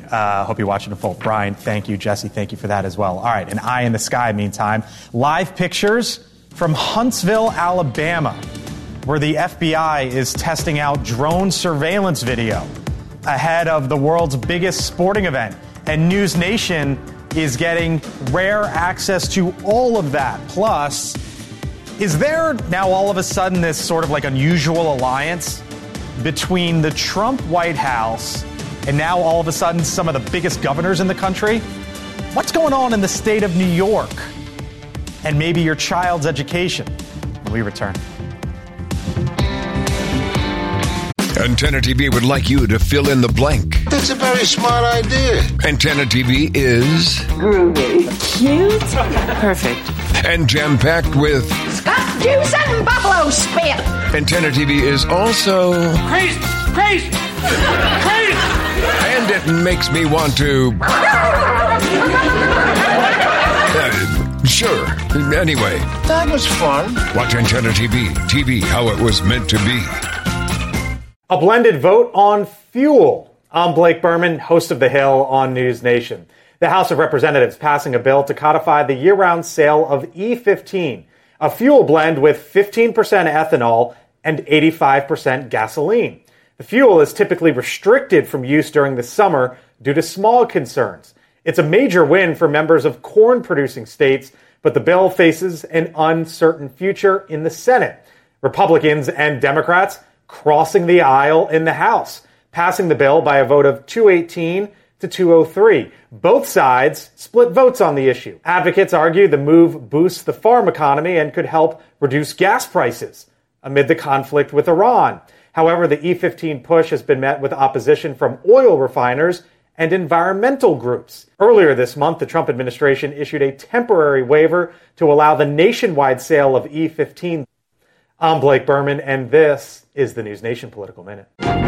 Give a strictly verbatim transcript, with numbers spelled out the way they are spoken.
Uh, hope you're watching it full. Brian, thank you. Jesse, thank you for that as well. All right, an eye in the sky, meantime. Live pictures from Huntsville, Alabama, where the F B I is testing out drone surveillance video ahead of the world's biggest sporting event. And News Nation is getting rare access to all of that. Plus, is there now all of a sudden this sort of like unusual alliance between the Trump White House and now all of a sudden some of the biggest governors in the country? What's going on in the state of New York? And maybe your child's education when we return. Antenna T V would like you to fill in the blank. That's a very smart idea. Antenna T V is groovy, cute, perfect, and jam-packed with Scott juice and buffalo spit. Antenna T V is also crazy, crazy, crazy, and it makes me want to. uh, sure. Anyway, that was fun. Watch Antenna T V. T V how it was meant to be. A blended vote on fuel. I'm Blake Berman, host of The Hill on News Nation. The House of Representatives passing a bill to codify the year-round sale of E fifteen, a fuel blend with fifteen percent ethanol and eighty-five percent gasoline. The fuel is typically restricted from use during the summer due to smog concerns. It's a major win for members of corn-producing states, but the bill faces an uncertain future in the Senate. Republicans and Democrats crossing the aisle in the House, passing the bill by a vote of two eighteen to two oh three. Both sides split votes on the issue. Advocates argue the move boosts the farm economy and could help reduce gas prices amid the conflict with Iran. However, the E fifteen push has been met with opposition from oil refiners and environmental groups. Earlier this month, the Trump administration issued a temporary waiver to allow the nationwide sale of E fifteen. I'm Blake Berman, and this is the News Nation Political Minute.